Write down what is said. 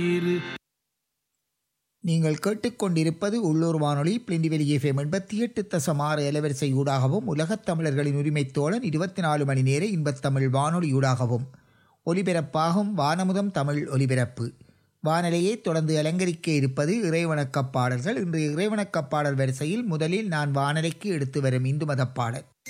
நீங்கள் கேட்டுக்கொண்டிருப்பது உள்ளூர் வானொலி பிளிண்டிவெளி FM 88.6 அலைவரிசை ஊடாகவும் உலகத் தமிழர்களின் உரிமைத் தோழன் 24 மணி நேர இன்பத்தமிழ் வானொலியூடாகவும் ஒலிபரப்பாகும் வானமுதம் தமிழ் ஒலிபரப்பு வானொலியை தொடர்ந்து அலங்கரிக்க இருப்பது இறைவணக்கப் பாடல்கள். இன்று இறைவணக்கப் பாடல் வரிசையில் முதலில் நான் வானொலிக்கு எடுத்து வரும் இந்து மதப் பாடல்